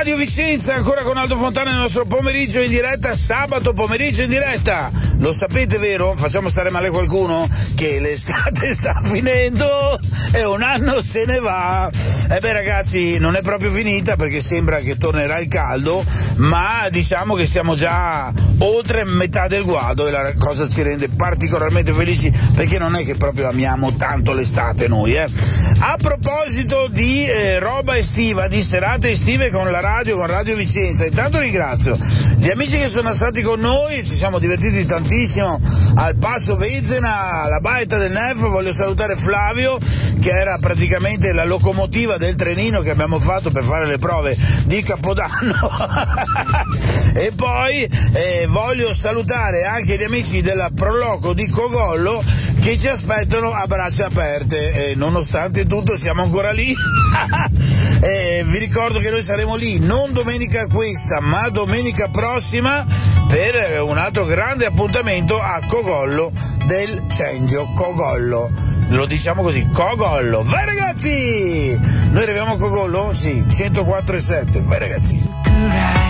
Radio Vicenza, ancora con Aldo Fontana nel nostro pomeriggio in diretta, sabato pomeriggio in diretta. Lo sapete, vero? Facciamo stare male qualcuno? Che l'estate sta finendo e un anno se ne va. E beh ragazzi, non è proprio finita perché sembra che tornerà il caldo, ma diciamo che siamo già oltre metà del guado e la cosa ci rende particolarmente felici perché non è che proprio amiamo tanto l'estate noi, A proposito di roba estiva, di serate estive con la radio, con Radio Vicenza, intanto ringrazio gli amici che sono stati con noi, ci siamo divertiti tantissimo al Passo Vezena, alla Baita del Nef. Voglio salutare Flavio che era praticamente la locomotiva del trenino che abbiamo fatto per fare le prove di Capodanno e poi voglio salutare anche gli amici della Proloco di Cogollo che ci aspettano a braccia aperte, nonostante tutto siamo ancora lì. Vi ricordo che noi saremo lì non domenica questa ma domenica prossima per un altro grande appuntamento a Cogollo del Cengio. Cogollo, lo diciamo così, Cogollo. Vai ragazzi, noi arriviamo a Cogollo? Sì, 104,7. Vai ragazzi.